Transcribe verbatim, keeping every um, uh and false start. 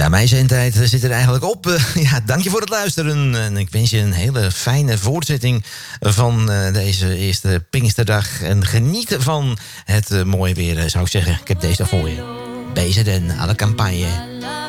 Ja, mijn zendtijd zit er eigenlijk op. Uh, ja, dank je voor het luisteren. En ik wens je een hele fijne voortzetting van uh, deze eerste Pinksterdag. En geniet van het uh, mooie weer, uh, zou ik zeggen. Ik heb deze voor je. B Z N, à la campagne.